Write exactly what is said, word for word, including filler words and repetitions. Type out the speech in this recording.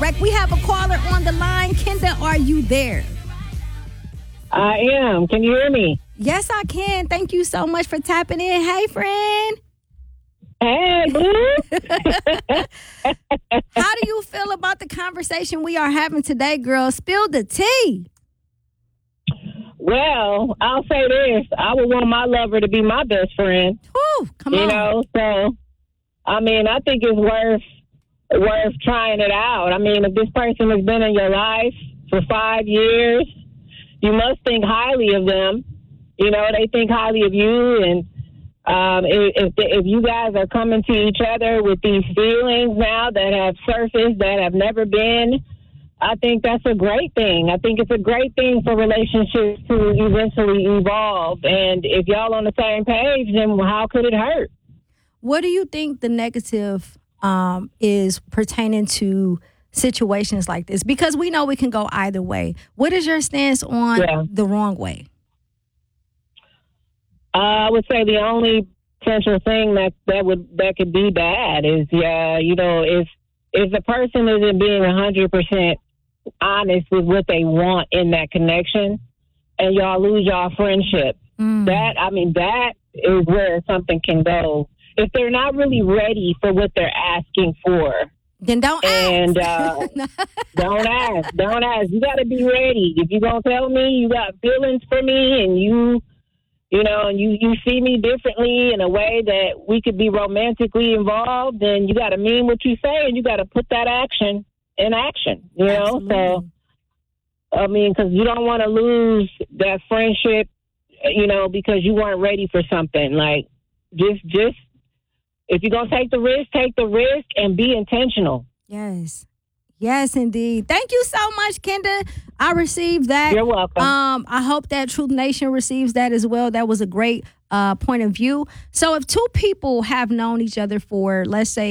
correct. We have a caller on the line. Kenda, are you there? I am. Can you hear me? Yes, I can. Thank you so much for tapping in. Hey, friend. Hey, boo. How do you feel about the conversation we are having today, girl? Spill the tea. Well, I'll say this. I would want my lover to be my best friend. Whew, come you on. You know, so, I mean, I think it's worth worth trying it out. I mean, if this person has been in your life for five years, you must think highly of them. You know, they think highly of you. And um, if, if you guys are coming to each other with these feelings now that have surfaced, that have never been, I think that's a great thing. I think it's a great thing for relationships to eventually evolve. And if y'all on the same page, then how could it hurt? What do you think the negative um, is pertaining to situations like this? Because we know we can go either way. What is your stance on yeah. the wrong way? Uh, I would say the only potential thing that, that would that could be bad is, yeah, you know, if if the person isn't being one hundred percent honest with what they want in that connection, and y'all lose y'all friendship. Mm. That, I mean, that is where something can go. If they're not really ready for what they're asking for, then don't and, ask. And uh, don't ask. Don't ask. You got to be ready. If you're going to tell me you got feelings for me and you, you know, and you, you see me differently in a way that we could be romantically involved, then you got to mean what you say and you got to put that action in action, you know? Absolutely. So, I mean, because you don't want to lose that friendship, you know, because you weren't ready for something. Like, just, just, if you're going to take the risk, take the risk and be intentional. Yes. Yes, indeed. Thank you so much, Kenda. I received that. You're welcome. Um, I hope that Truth Nation receives that as well. That was a great uh, point of view. So if two people have known each other for, let's say,